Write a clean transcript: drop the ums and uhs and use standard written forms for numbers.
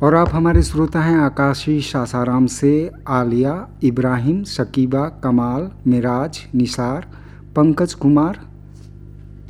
और आप हमारे श्रोता हैं आकाशी सासाराम से आलिया, इब्राहिम, शकीबा, कमाल, मिराज, निसार, पंकज कुमार,